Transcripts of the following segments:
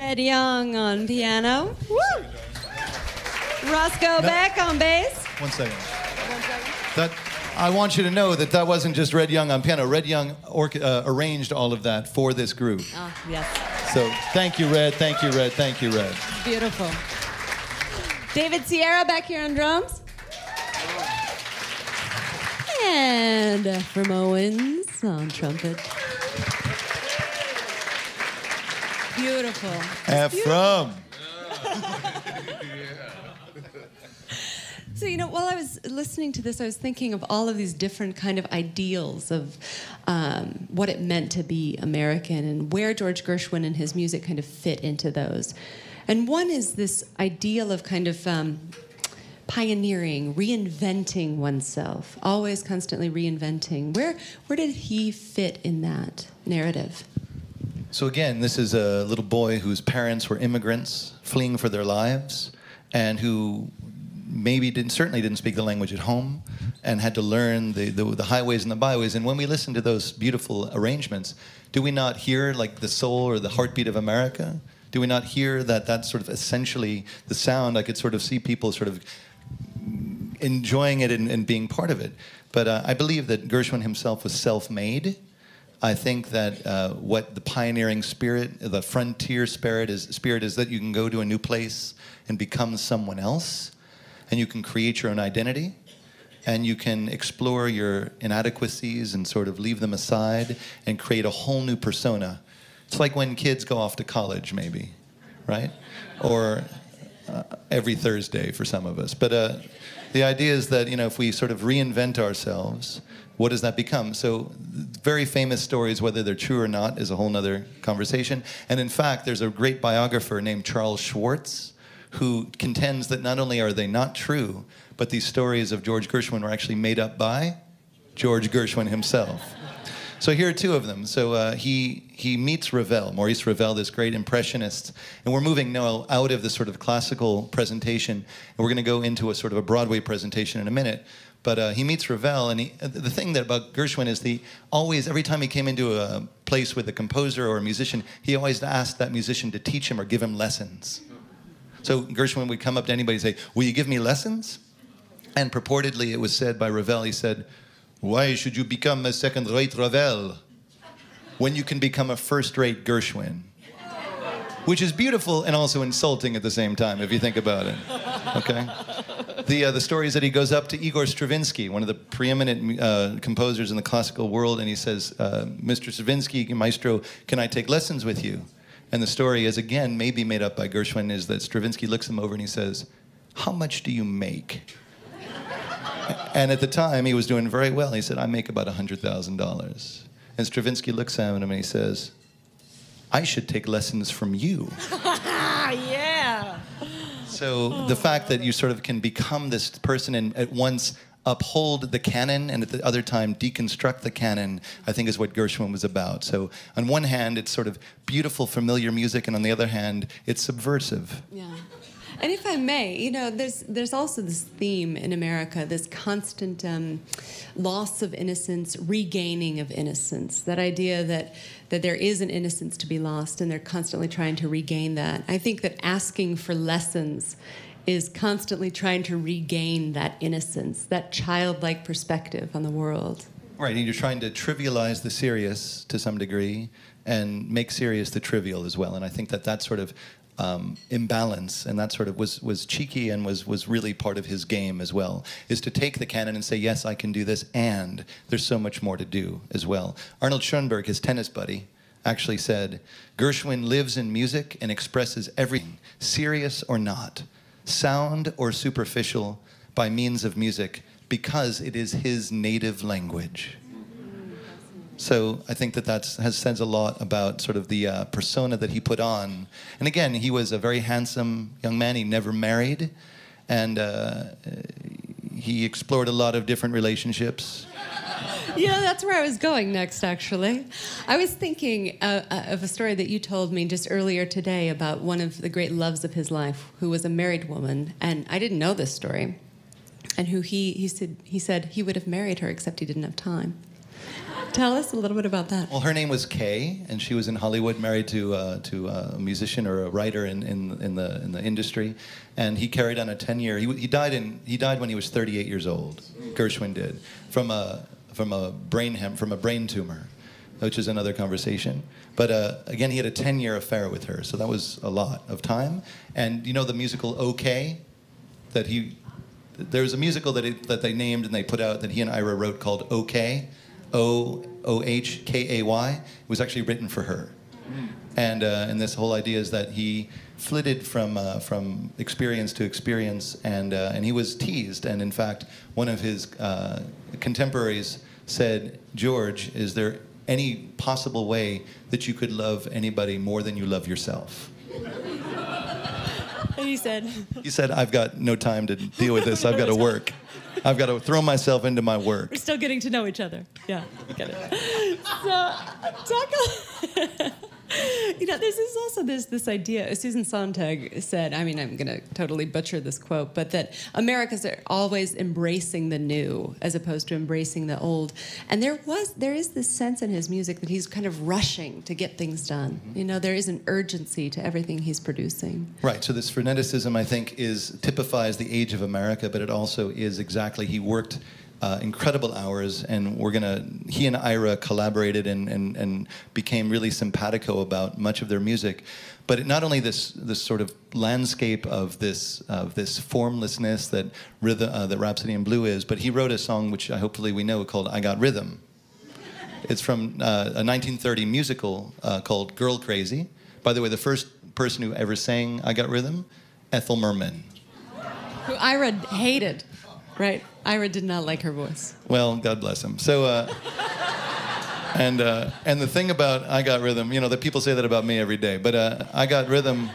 Red Young on piano. Woo! Roscoe Beck on bass. 1 second. I want you to know that wasn't just Red Young on piano. Red Young arranged all of that for this group. Oh, yes. So thank you, Red. Thank you, Red. Thank you, Red. Beautiful. David Sierra back here on drums. And Ephraim Owens on trumpet. Beautiful. Ephraim. So, while I was listening to this, I was thinking of all of these different kind of ideals of what it meant to be American and where George Gershwin and his music kind of fit into those. And one is this ideal of kind of pioneering, reinventing oneself, always constantly reinventing. Where did he fit in that narrative? So again, this is a little boy whose parents were immigrants fleeing for their lives and who maybe certainly didn't speak the language at home and had to learn the highways and the byways. And when we listen to those beautiful arrangements, do we not hear like the soul or the heartbeat of America? Do we not hear that that's sort of essentially the sound? I could sort of see people sort of enjoying it and being part of it. But I believe that Gershwin himself was self-made. I think that what the pioneering spirit, the frontier spirit is that you can go to a new place and become someone else, and you can create your own identity, and you can explore your inadequacies and sort of leave them aside and create a whole new persona. It's like when kids go off to college, maybe, right? Or every Thursday for some of us. But the idea is that, if we sort of reinvent ourselves, what does that become? So very famous stories, whether they're true or not, is a whole nother conversation. And in fact, there's a great biographer named Charles Schwartz who contends that not only are they not true, but these stories of George Gershwin were actually made up by George Gershwin himself. So here are two of them. So he meets Ravel, Maurice Ravel, this great impressionist. And we're moving now out of the sort of classical presentation, and we're going to go into a sort of a Broadway presentation in a minute. But he meets Ravel, and the thing about Gershwin is every time he came into a place with a composer or a musician, he always asked that musician to teach him or give him lessons. So Gershwin would come up to anybody and say, "Will you give me lessons?" And purportedly it was said by Ravel, he said, "Why should you become a second-rate Ravel when you can become a first-rate Gershwin?" Which is beautiful and also insulting at the same time, if you think about it. Okay? The story is that he goes up to Igor Stravinsky, one of the preeminent composers in the classical world, and he says, "Mr. Stravinsky, maestro, can I take lessons with you?" And the story is, again, maybe made up by Gershwin, is that Stravinsky looks him over and he says, "How much do you make?" And at the time, he was doing very well. He said, "I make about $100,000. And Stravinsky looks at him and he says, "I should take lessons from you." Yeah. So the fact that you sort of can become this person and at once uphold the canon and at the other time deconstruct the canon, I think is what Gershwin was about. So on one hand, it's sort of beautiful, familiar music, and on the other hand, it's subversive. Yeah. And if I may, there's also this theme in America, this constant loss of innocence, regaining of innocence, that idea that there is an innocence to be lost, and they're constantly trying to regain that. I think that asking for lessons is constantly trying to regain that innocence, that childlike perspective on the world. Right, and you're trying to trivialize the serious to some degree and make serious the trivial as well. And I think that sort of imbalance, and that sort of was cheeky and was really part of his game as well, is to take the canon and say, yes, I can do this, and there's so much more to do as well. Arnold Schoenberg, his tennis buddy, actually said, "Gershwin lives in music and expresses everything, serious or not, sound or superficial, by means of music, because it is his native language." So I think that says a lot about sort of the persona that he put on. And again, he was a very handsome young man. He never married, and he explored a lot of different relationships. That's where I was going next, actually. I was thinking of a story that you told me just earlier today about one of the great loves of his life, who was a married woman, and I didn't know this story, and who he said he would have married her, except he didn't have time Tell us a little bit about that. Well, her name was Kay, and she was in Hollywood, married to a musician or a writer in the industry, and he carried on a 10-year. He died when he was 38 years old. Gershwin did from a brain tumor, which is another conversation. But again, he had a 10-year affair with her, so that was a lot of time. And you know the musical OK, there's a musical that they named and they put out that he and Ira wrote called OK, OOHKAY. It was actually written for her. And this whole idea is that he flitted from experience to experience, and he was teased. And in fact, one of his contemporaries said, "George, is there any possible way that you could love anybody more than you love yourself?" And he said, "I've got no time to deal with this. I've got to work. I've got to throw myself into my work." We're still getting to know each other. Yeah, get it. So, this is also this idea. Susan Sontag said, I mean, I'm going to totally butcher this quote, but that Americans are always embracing the new as opposed to embracing the old. And there is this sense in his music that he's kind of rushing to get things done. You know, there is an urgency to everything he's producing. Right. So this freneticism, I think, typifies the age of America, but it also is exactly, he worked incredible hours, and he and Ira collaborated and became really simpatico about much of their music. But not only this sort of landscape of this formlessness that Rhapsody in Blue is, but he wrote a song which hopefully we know called "I Got Rhythm." It's from a 1930 musical called Girl Crazy. By the way, the first person who ever sang "I Got Rhythm," Ethel Merman, who Ira hated. Right, Ira did not like her voice. Well, God bless him. So, and the thing about "I Got Rhythm," you know, that people say that about me every day, but "I Got Rhythm"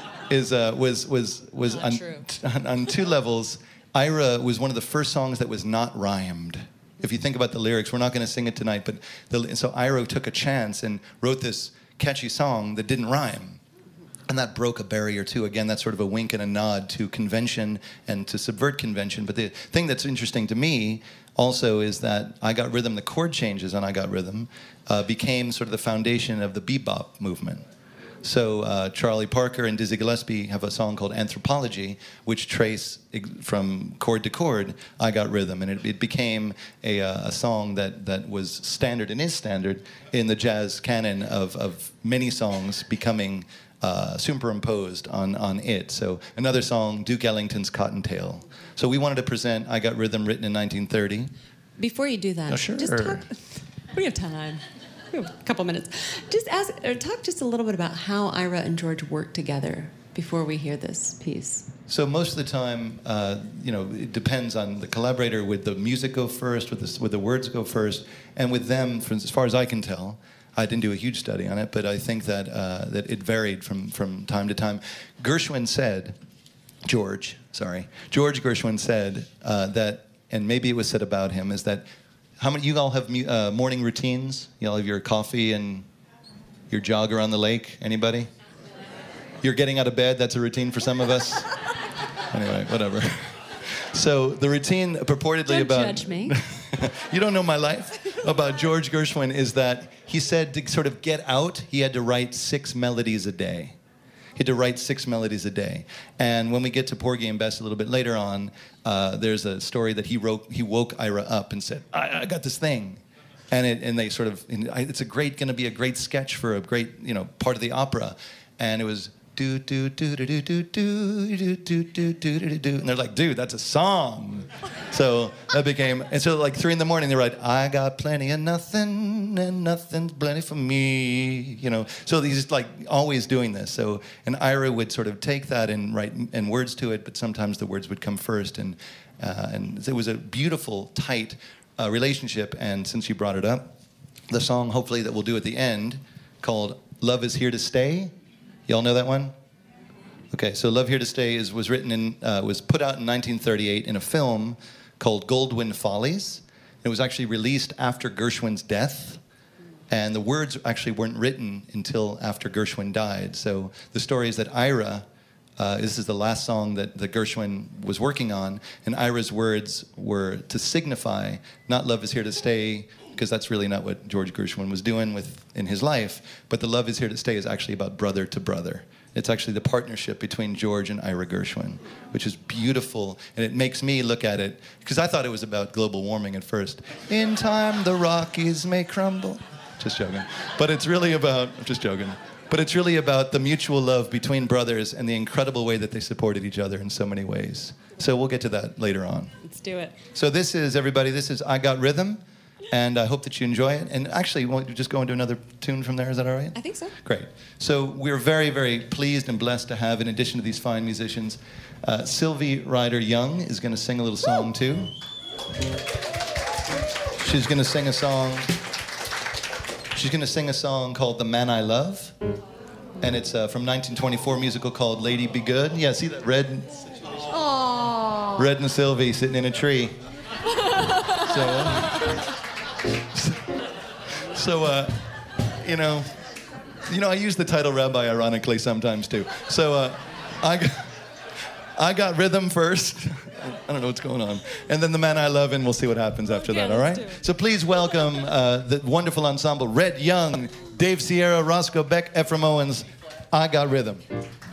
was on two levels. Ira was one of the first songs that was not rhymed. If you think about the lyrics, we're not going to sing it tonight, but so Ira took a chance and wrote this catchy song that didn't rhyme. And that broke a barrier, too. Again, that's sort of a wink and a nod to convention and to subvert convention. But the thing that's interesting to me also is that "I Got Rhythm," the chord changes on "I Got Rhythm," became sort of the foundation of the bebop movement. So Charlie Parker and Dizzy Gillespie have a song called "Anthropology," which trace from chord to chord "I Got Rhythm," and it became a song that was standard and is standard in the jazz canon of many songs becoming superimposed on it. So another song, Duke Ellington's "Cottontail." So we wanted to present "I Got Rhythm," written in 1930. Before you do that, sure. Just talk. We have time. We have a couple minutes. Talk just a little bit about how Ira and George worked together before we hear this piece. So most of the time, it depends on the collaborator. Would the music go first? Would the words go first? And with them, as far as I can tell, I didn't do a huge study on it, but I think that it varied from time to time. George Gershwin said that, and maybe it was said about him, is that, how many you all have morning routines? You all have your coffee and your jog around the lake? Anybody? You're getting out of bed, that's a routine for some of us? Anyway, whatever. So the routine purportedly Don't about... judge me. You don't know my life. About George Gershwin is that he said to sort of get out, he had to write 6 melodies a day. He had to write 6 melodies a day. And when we get to Porgy and Bess a little bit later on, there's a story that he woke Ira up and said, I got this thing. And they sort of, it's going to be a great sketch for a great, part of the opera. And it was do do do do do do do do do do do do do, and they're like, dude, that's a song. So that became, and so like 3 a.m, they write, I got plenty of nothing, and nothing's plenty for me, So he's just like always doing this. So, and Ira would sort of take that and write and words to it, but sometimes the words would come first, and it was a beautiful, tight relationship. And since you brought it up, the song hopefully that we'll do at the end called "Love Is Here to Stay." Y'all know that one? Okay, so "Love Here to Stay" was put out in 1938 in a film called Goldwyn Follies. It was actually released after Gershwin's death, and the words actually weren't written until after Gershwin died. So the story is that Ira, this is the last song that Gershwin was working on, and Ira's words were to signify not "love is here to stay," because that's really not what George Gershwin was doing in his life. But The Love Is Here to Stay is actually about brother to brother. It's actually the partnership between George and Ira Gershwin, which is beautiful. And it makes me look at it, because I thought it was about global warming at first. In time, the Rockies may crumble. Just joking. But it's really about, I'm just joking. But it's really about the mutual love between brothers and the incredible way that they supported each other in so many ways. So we'll get to that later on. Let's do it. So this is, everybody, this is I Got Rhythm. And I hope that you enjoy it. And actually, won't you just go into another tune from there? Is that all right? I think so. Great. So we're very, very pleased and blessed to have, in addition to these fine musicians, Sylvie Ryder-Young is going to sing a little song too. She's going to sing a song. She's going to sing a song called "The Man I Love," and it's from 1924 musical called "Lady Be Good." Yeah, see that Red and Sylvie sitting in a tree. So, you know, I use the title Rabbi ironically sometimes too. So, I got Rhythm first. I don't know what's going on. And then The Man I Love, and we'll see what happens after that, all right? So please welcome the wonderful ensemble, Red Young, Dave Sierra, Roscoe Beck, Ephraim Owens, I Got Rhythm.